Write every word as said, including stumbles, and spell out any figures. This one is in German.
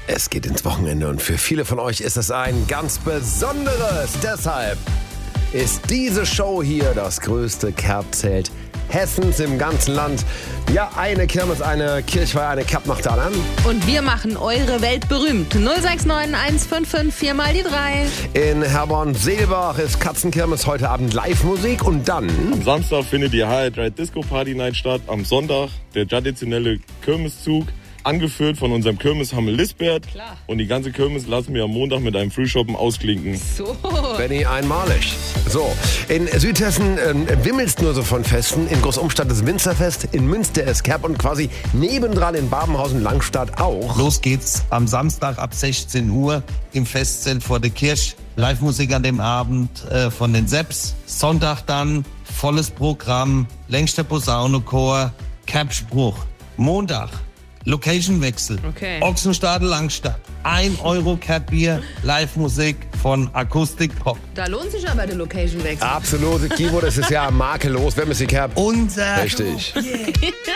Es geht ins Wochenende und für viele von euch ist es ein ganz besonderes. Deshalb ist diese Show hier das größte Kerbzelt Hessens im ganzen Land. Ja, eine Kirmes, eine Kirchweih, eine Kerb macht da an. Und wir machen eure Welt berühmt. null sechs neun eins fünf fünf vier mal die drei. In Herborn-Seelbach ist Katzenkirmes heute Abend Live-Musik und dann... Am Samstag findet die H R drei Disco Party Night statt. Am Sonntag der traditionelle Kirmeszug, angeführt von unserem Kirmeshammel Lisbert. Klar. Und die ganze Kirmes lassen wir am Montag mit einem Frühshoppen ausklinken. So. Benny, einmalig. So, in Südhessen äh, wimmelt's nur so von Festen. In Großumstadt das Winzerfest, in Münster ist Kerb und quasi nebendran in Babenhausen-Langstadt auch. Los geht's am Samstag ab sechzehn Uhr im Festzelt vor der Kirche. Live-Musik an dem Abend äh, von den Seps. Sonntag dann volles Programm, längster Posaunenchor, Kerbspruch. Montag Location-Wechsel. Okay. Ochsenstadel Langstadt. Ein Euro Kerbbier, Live-Musik von Akustik Pop. Da lohnt sich aber der Location-Wechsel. Absolut, Kivo, das ist ja makellos, wenn man sie Kerb. Unser Richtig. Yeah.